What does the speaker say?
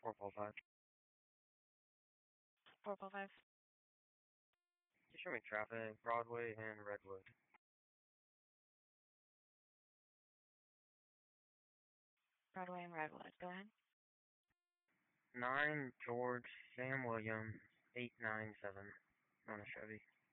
445. 445. Just show me traffic, Broadway and Redwood. Broadway and Redwood. Go ahead. 9 George Sam Williams 897 on a Chevy.